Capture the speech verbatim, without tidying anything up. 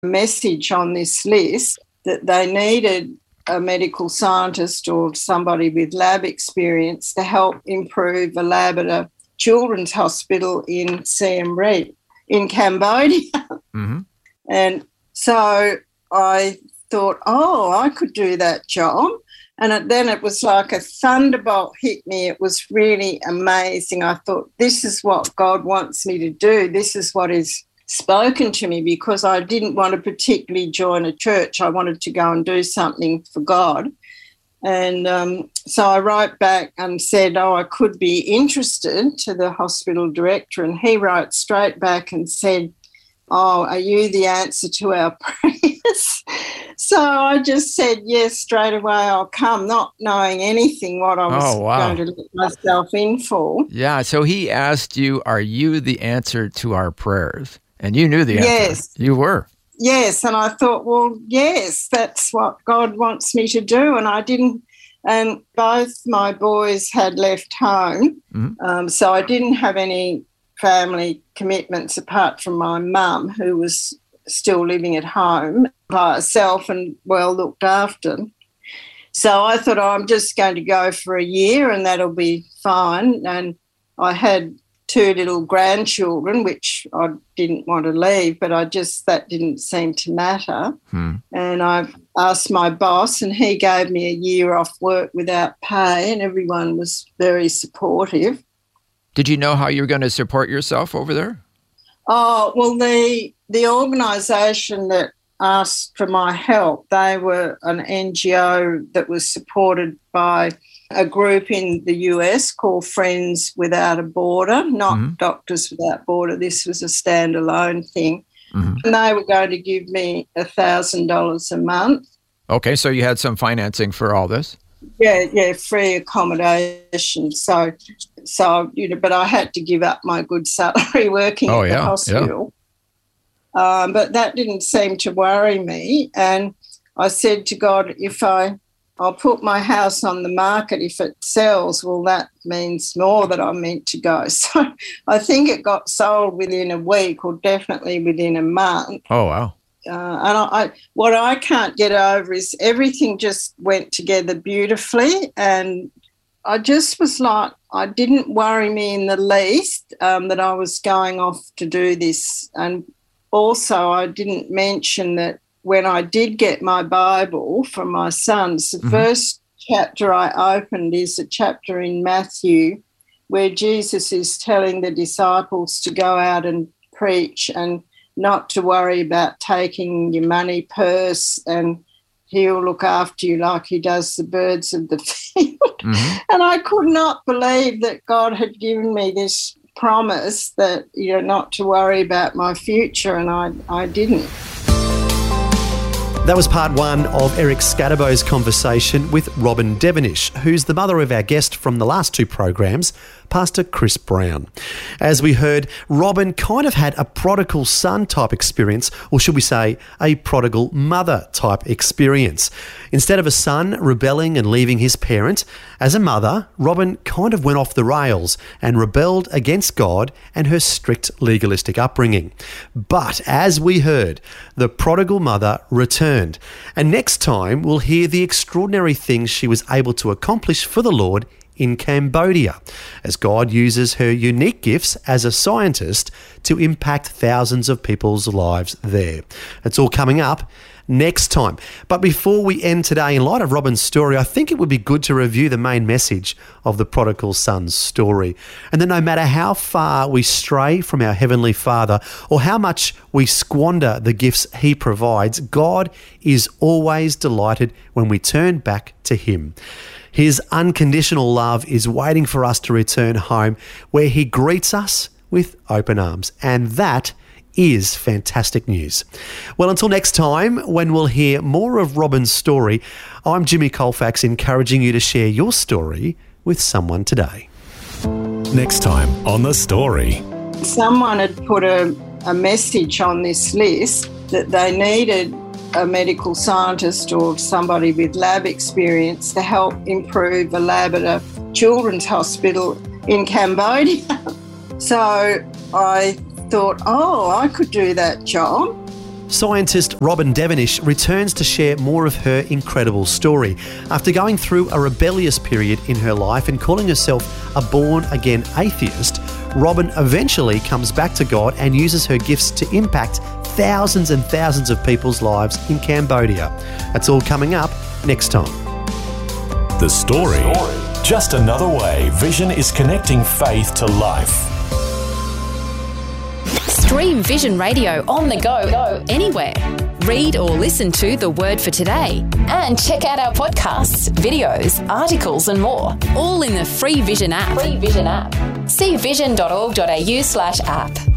message on this list that they needed a medical scientist or somebody with lab experience to help improve a lab at a children's hospital in Siem Reap in Cambodia. Mm-hmm. And so I thought, oh, I could do that job. And it, then it was like a thunderbolt hit me. It was really amazing. I thought, this is what God wants me to do. This is what is spoken to me, because I didn't want to particularly join a church. I wanted to go and do something for God. And um, so I wrote back and said, oh, I could be interested, to the hospital director. And he wrote straight back and said, oh, are you the answer to our prayers? So I just said, yes, straight away I'll come, not knowing anything what I was oh, wow. going to let myself in for. Yeah, so he asked you, are you the answer to our prayers? And you knew the answer. Yes. You were. Yes, and I thought, well, yes, that's what God wants me to do. And I didn't, and both my boys had left home, Mm-hmm. um, so I didn't have any family commitments apart from my mum, who was still living at home by herself and well looked after. So I thought, oh, I'm just going to go for a year and that'll be fine. And I had two little grandchildren, which I didn't want to leave, but I just, that didn't seem to matter. Hmm. And I asked my boss and he gave me a year off work without pay, and everyone was very supportive. Did you know how you were going to support yourself over there? Oh, well, the the organisation that asked for my help, they were an N G O that was supported by a group in the U S called Friends Without a Border, not Mm-hmm. Doctors Without Border. This was a standalone thing. Mm-hmm. And they were going to give me one thousand dollars a month. Okay, so you had some financing for all this? Yeah, yeah, free accommodation. So, so you know, but I had to give up my good salary working Oh, at yeah, the hospital. Um, but that didn't seem to worry me. And I said to God, if I, I'll put my house on the market, if it sells, well, that means more that I'm meant to go. So I think it got sold within a week, or definitely within a month. Oh, wow. Uh, and I, I, what I can't get over is everything just went together beautifully, and I just was like, I didn't worry me in the least um, that I was going off to do this. And also I didn't mention that when I did get my Bible from my sons, the mm-hmm. first chapter I opened is a chapter in Matthew where Jesus is telling the disciples to go out and preach and not to worry about taking your money purse, and he'll look after you like he does the birds of the field. Mm-hmm. And I could not believe that God had given me this promise that, you know, not to worry about my future, and I, I didn't. That was part one of Eric Scatterbo's conversation with Robin Devenish, who's the mother of our guest from the last two programs, Pastor Chris Brown. As we heard, Robin kind of had a prodigal son type experience, or should we say a prodigal mother type experience. Instead of a son rebelling and leaving his parent, as a mother, Robin kind of went off the rails and rebelled against God and her strict legalistic upbringing. But as we heard, the prodigal mother returned. And next time we'll hear the extraordinary things she was able to accomplish for the Lord in Cambodia, as God uses her unique gifts as a scientist to impact thousands of people's lives there. It's all coming up next time. But before we end today, in light of Robin's story, I think it would be good to review the main message of the prodigal son's story. And that no matter how far we stray from our Heavenly Father or how much we squander the gifts He provides, God is always delighted when we turn back to Him. His unconditional love is waiting for us to return home, where He greets us with open arms. And that is fantastic news. Well, until next time, when we'll hear more of Robin's story, I'm Jimmy Colfax, encouraging you to share your story with someone today. Next time on The Story. Someone had put a, a message on this list that they needed a medical scientist or somebody with lab experience to help improve a lab at a children's hospital in Cambodia. So I thought, oh, I could do that job. Scientist Robin Devenish returns to share more of her incredible story. After going through a rebellious period in her life and calling herself a born-again atheist, Robin eventually comes back to God and uses her gifts to impact thousands and thousands of people's lives in Cambodia. That's all coming up next time. The Story. Just another way Vision is connecting faith to life. Stream Vision Radio on the go, go anywhere. Read or listen to The Word for Today. And check out our podcasts, videos, articles and more. All in the free Vision app. Free Vision app. See vision dot org dot a u slash app.